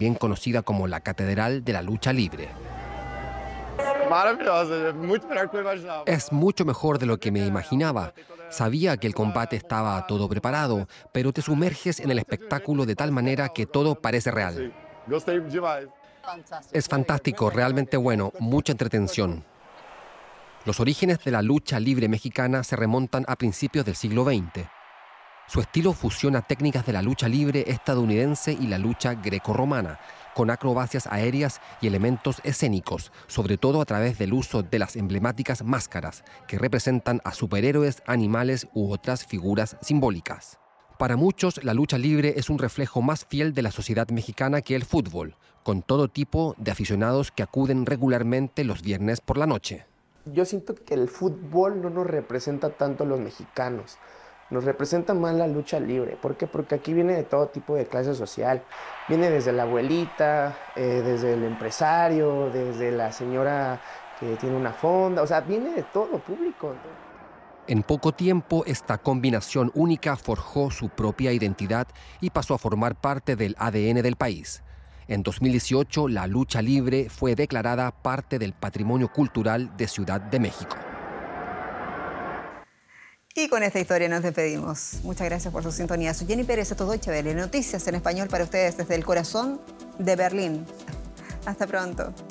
también conocida como la Catedral de la Lucha Libre. Es mucho mejor de lo que me imaginaba. Sabía que el combate estaba todo preparado, pero te sumerges en el espectáculo de tal manera que todo parece real. Es fantástico, realmente bueno, mucha entretención. Los orígenes de la lucha libre mexicana se remontan a principios del siglo XX. Su estilo fusiona técnicas de la lucha libre estadounidense y la lucha grecorromana, con acrobacias aéreas y elementos escénicos, sobre todo a través del uso de las emblemáticas máscaras, que representan a superhéroes, animales u otras figuras simbólicas. Para muchos, la lucha libre es un reflejo más fiel de la sociedad mexicana que el fútbol, con todo tipo de aficionados que acuden regularmente los viernes por la noche. Yo siento que el fútbol no nos representa tanto a los mexicanos. Nos representa más la lucha libre. ¿Por qué? Porque aquí viene de todo tipo de clase social. Viene desde la abuelita, desde el empresario, desde la señora que tiene una fonda. O sea, viene de todo público. En poco tiempo, esta combinación única forjó su propia identidad y pasó a formar parte del ADN del país. En 2018, la lucha libre fue declarada parte del Patrimonio Cultural de Ciudad de México. Y con esta historia nos despedimos. Muchas gracias por su sintonía. Soy Jenny Pérez, esto es Deutsche Welle, noticias en español para ustedes desde el corazón de Berlín. Hasta pronto.